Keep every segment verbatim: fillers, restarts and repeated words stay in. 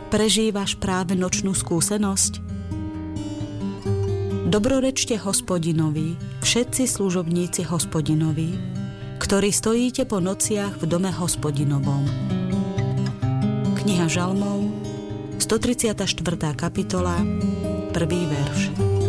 Prežívaš práve nočnú skúsenosť? Dobrorečte Hospodinovi, všetci služobníci Hospodinovi, ktorí stojíte po nociach v dome Hospodinovom. Kniha Žalmov, stotridsiata štvrtá kapitola, prvý verš.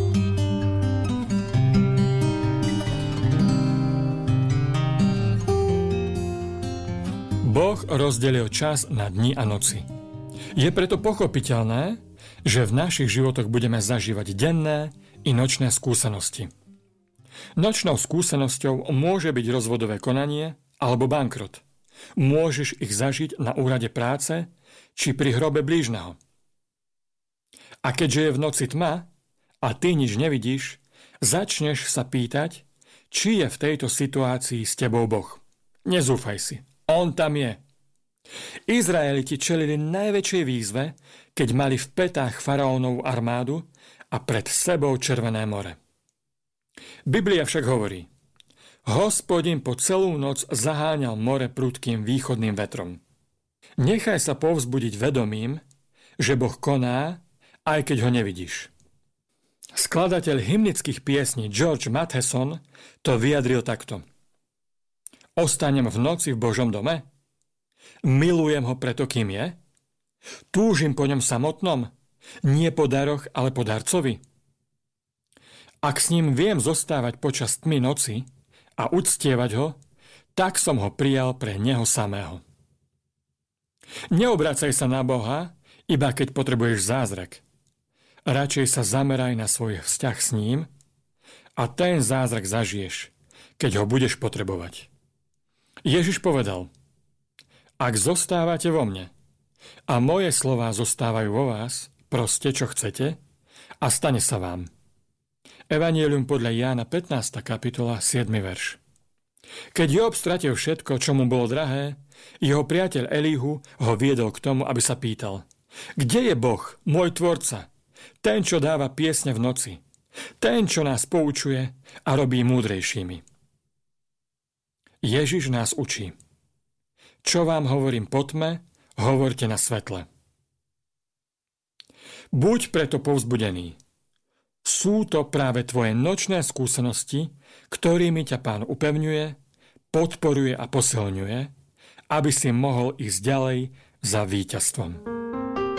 Boh rozdelil čas na dni a noci. Je preto pochopiteľné, že v našich životoch budeme zažívať denné i nočné skúsenosti. Nočnou skúsenosťou môže byť rozvodové konanie alebo bankrot. Môžeš ich zažiť na úrade práce či pri hrobe blížneho. A keďže je v noci tma a ty nič nevidíš, začneš sa pýtať, či je v tejto situácii s tebou Boh. Nezúfaj si, on tam je. Izraeliti čelili najväčšej výzve, keď mali v petách faraónovú armádu a pred sebou Červené more. Biblia však hovorí: Hospodin po celú noc zaháňal more prudkým východným vetrom. Nechaj sa povzbudiť vedomím, že Boh koná, aj keď ho nevidíš. Skladateľ hymnických piesní George Matheson to vyjadril takto: Ostanem v noci v Božom dome? Milujem ho preto, kým je? Túžim po ňom samotnom? Nie po daroch, ale po darcovi? Ak s ním viem zostávať počas tmy noci a uctievať ho, tak som ho prijal pre neho samého. Neobracaj sa na Boha, iba keď potrebuješ zázrak. Radšej sa zameraj na svoj vzťah s ním a ten zázrak zažiješ, keď ho budeš potrebovať. Ježiš povedal: Ak zostávate vo mne a moje slová zostávajú vo vás, proste čo chcete a stane sa vám. Evanjelium podľa Jána pätnásta kapitola siedmy verš. Keď Job stratil všetko, čo mu bolo drahé, jeho priateľ Elíhu ho viedol k tomu, aby sa pýtal: Kde je Boh, môj tvorca, ten, čo dáva piesne v noci, ten, čo nás poučuje a robí múdrejšími? Ježiš nás učí: Čo vám hovorím po tme, hovorte na svetle. Buď preto povzbudený. Sú to práve tvoje nočné skúsenosti, ktorými ťa Pán upevňuje, podporuje a posilňuje, aby si mohol ísť ďalej za víťazstvom.